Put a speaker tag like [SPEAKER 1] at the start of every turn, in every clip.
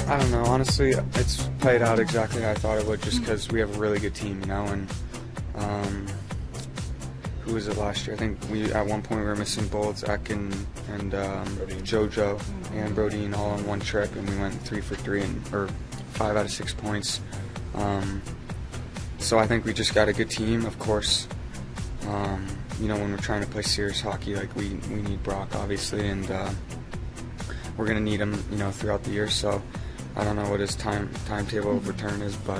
[SPEAKER 1] I don't know. Honestly, it's played out exactly how I thought it would, just because we have a really good team, and who was it last year? I think at one point we were missing Bolds, Eck, and JoJo and Brodeen all on one trip, and we went 3 for 3 or 5 out of 6 points. So I think we just got a good team, of course. When we're trying to play serious hockey, like we need Brock, obviously, and we're going to need him, throughout the year. So I don't know what his timetable of return is, but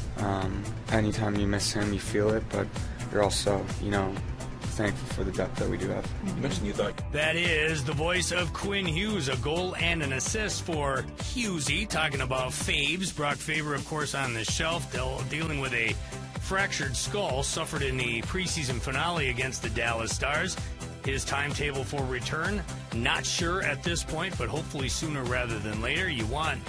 [SPEAKER 1] anytime you miss him, you feel it. But you're also, thankful for the depth that we do have.
[SPEAKER 2] You mentioned you thought.
[SPEAKER 3] That is the voice of Quinn Hughes, a goal and an assist for Hughesy. Talking about Fabes. Brock Faber, of course, on the shelf, dealing with a fractured skull suffered in the preseason finale against the Dallas Stars. His timetable for return, not sure at this point, but hopefully sooner rather than later. You want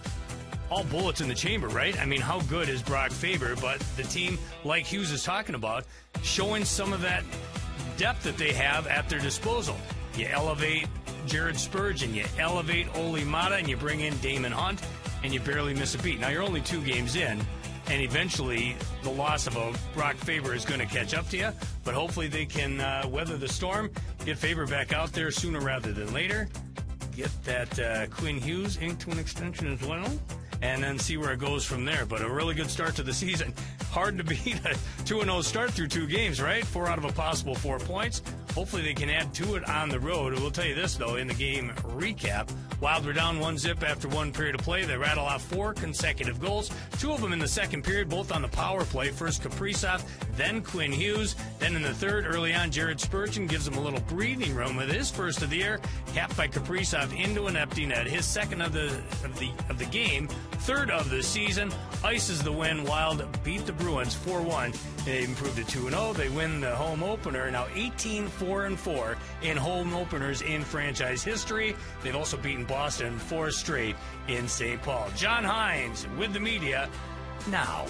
[SPEAKER 3] all bullets in the chamber, right? I mean, how good is Brock Faber? But the team, like Hughes is talking about, showing some of that depth that they have at their disposal. You elevate Jared Spurgeon, you elevate Olli Maatta, and you bring in Damon Hunt, and you barely miss a beat. Now, you're only 2 games in, and eventually the loss of a Brock Faber is going to catch up to you, but hopefully they can weather the storm, get Faber back out there sooner rather than later, get that Quinn Hughes inked to an extension as well, and then see where it goes from there. But a really good start to the season. Hard to beat a 2-0 start through 2 games, right? 4 out of a possible 4 points. Hopefully they can add to it on the road. We'll tell you this, though, in the game recap. Wild were down 1-0 after 1 period of play. They rattle off 4 consecutive goals, 2 of them in the second period, both on the power play. First Kaprizov, then Quinn Hughes. Then in the third, early on, Jared Spurgeon gives them a little breathing room with his first of the year, capped by Kaprizov into an empty net. His second of the game, third of the season, ices the win. Wild beat the Bruins 4-1. They improved to 2-0. They win the home opener. Now 18-4-4 in home openers in franchise history. They've also beaten Boston 4 straight in St. Paul. John Hines with the media now.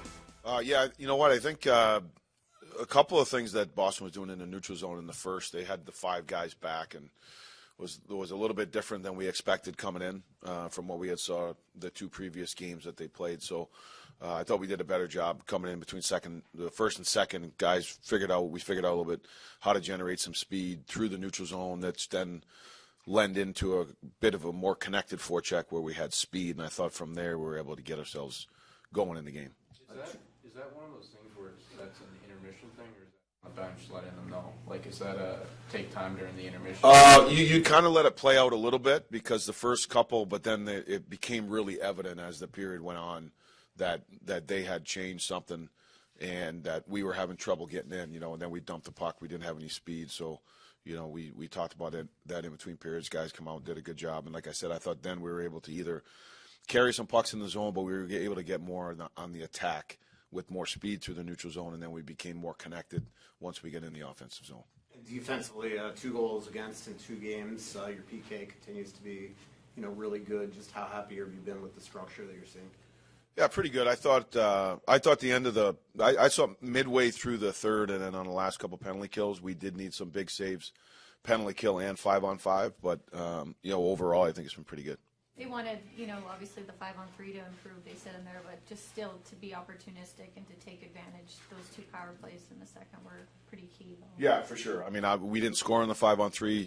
[SPEAKER 2] You know what? I think a couple of things that Boston was doing in the neutral zone in the first, they had the 5 guys back, and was a little bit different than we expected coming in from what we had saw the 2 previous games that they played. So I thought we did a better job coming in between the first and second. Guys figured out a little bit how to generate some speed through the neutral zone. That's then lend into a bit of a more connected forecheck where we had speed, and I thought from there we were able to get ourselves going in the game.
[SPEAKER 4] Is that one of those things where that's an intermission thing, or is that on the bench letting them know? Like, is that a take time during the intermission?
[SPEAKER 2] You kind of let it play out a little bit because the first couple, but then it became really evident as the period went on that they had changed something and that we were having trouble getting in, and then we dumped the puck. We didn't have any speed, so we talked about it, that in between periods, guys come out and did a good job. And like I said, I thought then we were able to either carry some pucks in the zone, but we were able to get more on the attack with more speed through the neutral zone, and then we became more connected once we get in the offensive zone.
[SPEAKER 5] Defensively, 2 goals against in 2 games. Your PK continues to be, really good. Just how happy have you been with the structure that you're seeing?
[SPEAKER 2] Yeah, pretty good. I thought the end of I saw midway through the third, and then on the last couple penalty kills, we did need some big saves, penalty kill and 5-on-5. But overall, I think it's been pretty good.
[SPEAKER 6] They wanted, obviously the 5-on-3 to improve. They said in there, but just still to be opportunistic and to take advantage. Those 2 power plays in the second were pretty key.
[SPEAKER 2] Yeah, for sure. I mean, we didn't score on the 5-on-3.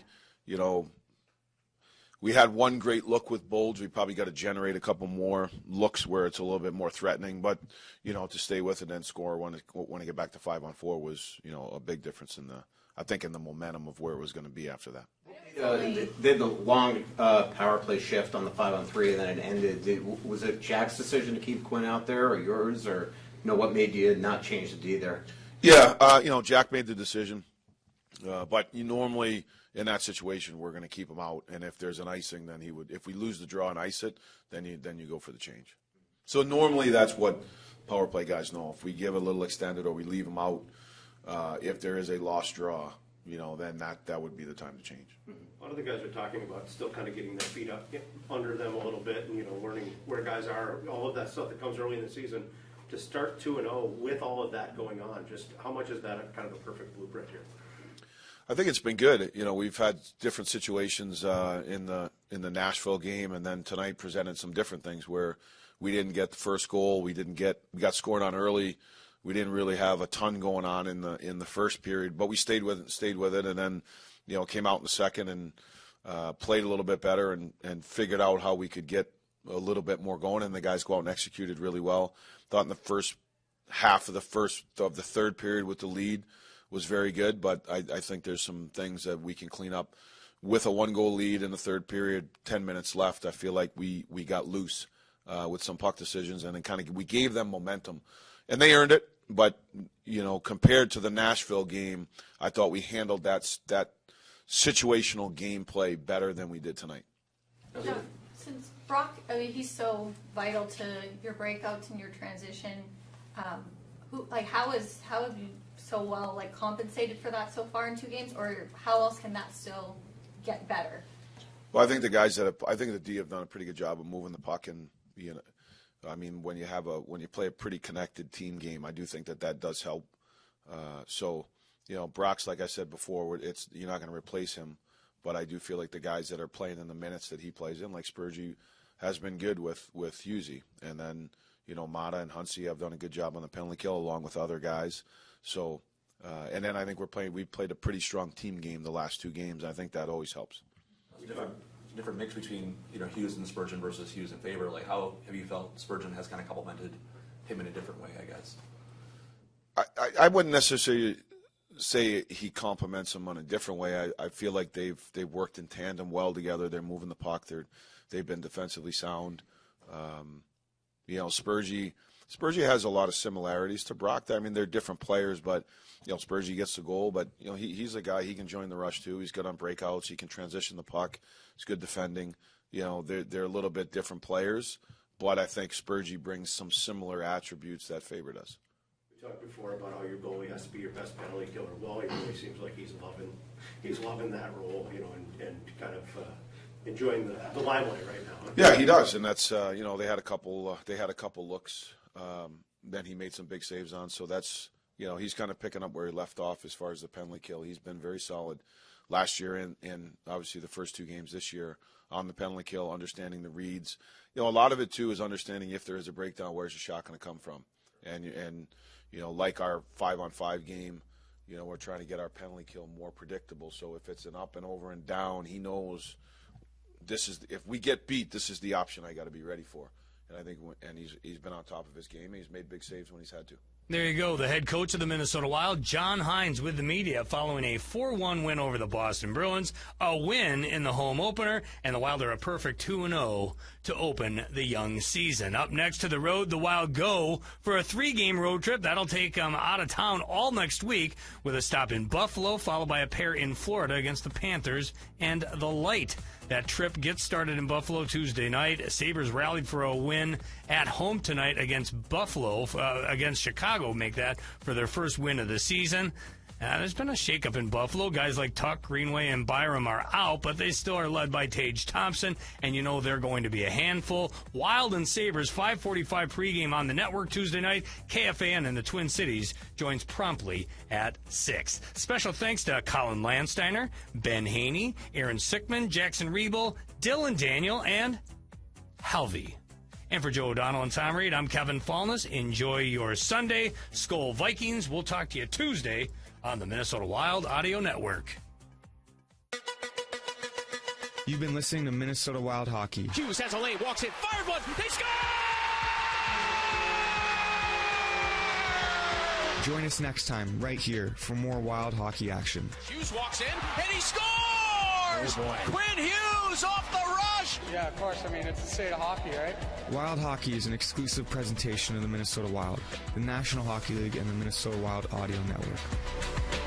[SPEAKER 2] We had one great look with Bolds. We probably got to generate a couple more looks where it's a little bit more threatening. But, to stay with it and then score when I get back to 5-on-4 was, a big difference in the momentum of where it was going to be after that.
[SPEAKER 5] They had the long power play shift on the 5-on-3, and then it ended. Was it Jack's decision to keep Quinn out there, or yours, or what made you not change the D there?
[SPEAKER 2] Yeah, Jack made the decision, but normally in that situation we're going to keep him out, and if there's an icing, then he would. If we lose the draw and ice it, then you go for the change. So normally that's what power play guys know. If we give a little extended or we leave him out, if there is a lost draw, then that would be the time to change.
[SPEAKER 7] A lot of the guys are talking about still kind of getting their feet up under them a little bit and, learning where guys are, all of that stuff that comes early in the season. To start 2-0 with all of that going on, just how much is that kind of a perfect blueprint here?
[SPEAKER 2] I think it's been good. We've had different situations in the the Nashville game, and then tonight presented some different things where we didn't get the first goal. We got scored on early. We didn't really have a ton going on in the first period, but we stayed with it, and then came out in the second and played a little bit better and figured out how we could get a little bit more going, and the guys go out and executed really well. Thought in the first half of the third period with the lead was very good, but I think there's some things that we can clean up. With a 1-goal lead in the third period, 10 minutes left, I feel like we got loose with some puck decisions, and then we gave them momentum, and they earned it. But compared to the Nashville game, I thought we handled that situational gameplay better than we did tonight.
[SPEAKER 6] Now, since Brock, he's so vital to your breakouts and your transition. How have you so well compensated for that so far in 2 games, or how else can that still get better?
[SPEAKER 2] Well, I think the D have done a pretty good job of moving the puck, and I mean, when you play a pretty connected team game, I do think that does help. Brock's, like I said before, you're not going to replace him, but I do feel like the guys that are playing in the minutes that he plays in, like Spurgey, has been good with Husey, and then Mata and Huntsy have done a good job on the penalty kill along with other guys. So, and then I think we played a pretty strong team game the last 2 games. I think that always helps.
[SPEAKER 8] Different mix between Hughes and Spurgeon versus Hughes and Faber. Like, how have you felt Spurgeon has kind of complemented him in a different way, I guess?
[SPEAKER 2] I wouldn't necessarily say he complements him on a different way. I feel like they've worked in tandem well together. They're moving the puck. They've been defensively sound. Spurgey has a lot of similarities to Brock. I mean, they're different players, but Spurgey gets the goal. But he's a guy. He can join the rush too. He's good on breakouts. He can transition the puck. He's good defending. They're a little bit different players, but I think Spurgey brings some similar attributes that Faber does.
[SPEAKER 7] We talked before about how your goalie has to be your best penalty killer. Well, he really seems like he's loving that role, and kind of enjoying the limelight right now.
[SPEAKER 2] Yeah, he does, and that's they had a couple looks. Then he made some big saves on, so that's he's kind of picking up where he left off as far as the penalty kill. He's been very solid last year and obviously the first 2 games this year on the penalty kill, understanding the reads. A lot of it too is understanding if there is a breakdown, where's the shot going to come from, and like our 5-on-5 game, we're trying to get our penalty kill more predictable. So if it's an up and over and down, he knows if we get beat, this is the option I got to be ready for. And I think, he's been on top of his game. He's made big saves when he's had to.
[SPEAKER 3] There you go. The head coach of the Minnesota Wild, John Hynes, with the media following a 4-1 win over the Boston Bruins, a win in the home opener, and the Wild are a perfect 2-0 to open the young season. Up next to the road, the Wild go for a 3-game road trip. That'll take them out of town all next week with a stop in Buffalo, followed by a pair in Florida against the Panthers and the Light. That trip gets started in Buffalo Tuesday night. Sabres rallied for a win at home tonight against against Chicago, make that for their first win of the season. There's been a shakeup in Buffalo. Guys like Tuck, Greenway, and Byram are out, but they still are led by Tage Thompson, and they're going to be a handful. Wild and Sabres, 5:45 pregame on the network Tuesday night. KFAN in the Twin Cities joins promptly at 6. Special thanks to Colin Landsteiner, Ben Haney, Aaron Sickman, Jackson Riebel, Dylan Daniel, and Halvey. And for Joe O'Donnell and Tom Reed, I'm Kevin Fallness. Enjoy your Sunday. Skol Vikings. We'll talk to you Tuesday on the Minnesota Wild Audio Network.
[SPEAKER 1] You've been listening to Minnesota Wild Hockey.
[SPEAKER 9] Hughes has a lane, walks in, fired one, they score!
[SPEAKER 1] Join us next time right here for more Wild Hockey action.
[SPEAKER 9] Hughes walks in, and he scores! Oh boy. Quinn Hughes off the rush!
[SPEAKER 10] Yeah, of course. I mean, it's the state of hockey, right?
[SPEAKER 1] Wild Hockey is an exclusive presentation of the Minnesota Wild, the National Hockey League, and the Minnesota Wild Audio Network.